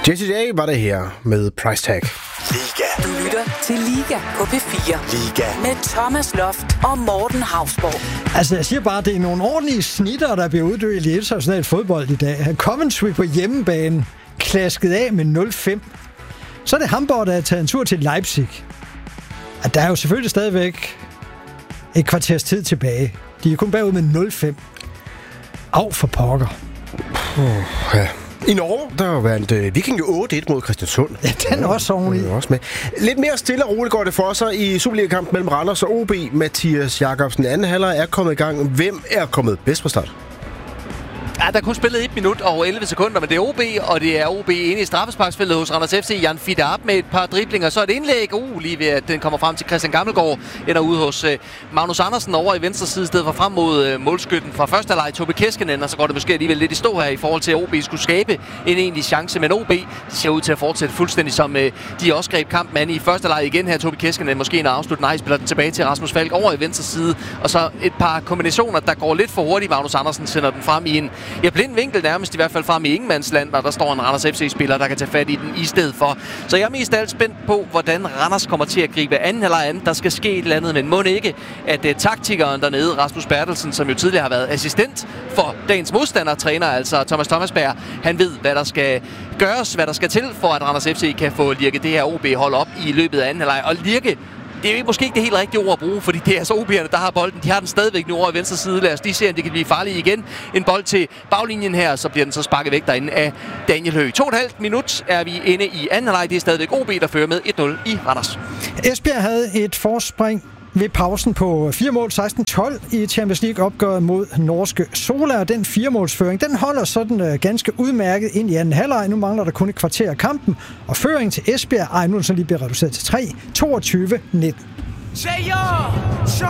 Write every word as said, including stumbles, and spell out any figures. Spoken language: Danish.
Jessie J var det her med Price Tag. Liga. Du lytter til Liga på P fire. Liga. Med Thomas Loft og Morten Hausborg. Altså, jeg siger bare, det er nogle ordentlige snitter, der bliver uddelt i international fodbold i dag. Coventry på hjemmebane klasket af med nul fem. Så er det Hamburg, der har taget en tur til Leipzig. Og der er jo selvfølgelig stadigvæk et kvarters tid tilbage. De er kun bagud med nul fem. Av for pokker. Uh, ja. I Norge, der vandt uh, Viking jo otte et mod Kristiansund. Ja, den er også oveni. Ja, også med. Lidt mere stille og roligt går det for sig i Superliga-kampen mellem Randers og O B. Mathias Jakobsen, anden halvleg er kommet i gang. Hvem er kommet bedst fra start? Ja, der er kun spillet et minut og elleve sekunder, men det er O B, og det er O B inde i straffesparksfeltet hos Randers F C. Jan Fidarp med et par driblinger, så et indlæg, uh, lige ved at den kommer frem til Christian Gammelgaard, ender ude hos uh, Magnus Andersen over i venstre side, stedet for frem mod uh, målskytten fra første halvleg, Tobi Keskinen, og så går det måske alligevel lidt i stå her i forhold til, at O B skulle skabe en egentlig chance, men O B ser ud til at fortsætte fuldstændig som uh, de også greb kampen an i første halvleg igen her. Tobi Keskinen måske en afsluttende, nej, spiller den tilbage til Rasmus Falk over i venstre side, og så et par kombinationer, der går lidt for hurtigt. Magnus Andersen sender den frem i en ja, blind vinkel, nærmest i hvert fald frem i ingenmandsland, og der står en Randers F C-spiller, der kan tage fat i den i stedet for. Så jeg er mest alt spændt på, hvordan Randers kommer til at gribe anden halvleg an. Der skal ske et eller andet, men må ikke, at uh, taktikeren dernede, Rasmus Bertelsen, som jo tidligere har været assistent for dagens modstandertræner, altså Thomas Thomasberg, han ved, hvad der skal gøres, hvad der skal til, for at Randers F C kan få lirket det her O B-hold op i løbet af anden halvleg. Og lirke, det er måske ikke det helt rigtige ord at bruge, fordi det er altså O B'erne, der har bolden. De har den stadigvæk nu over i venstre side. Lad os lige se, om det kan blive farligt igen. En bold til baglinjen her, så bliver den så sparket væk derinde af Daniel Høgh. To og et halvt minut er vi inde i anden halvleg. Det er stadigvæk O B, der fører med et nul i Randers. Esbjerg havde et forspring ved pausen på fire mål seksten tolv i Champions League-opgøret mod norske Sola, og den firemålsføring, den holder sådan uh, ganske udmærket ind i anden halvleg. Nu mangler der kun et kvarter af kampen, og føring til Esbjerg, ej, nu er den så lige blevet reduceret til tre, toogtyve nitten. Say ja, så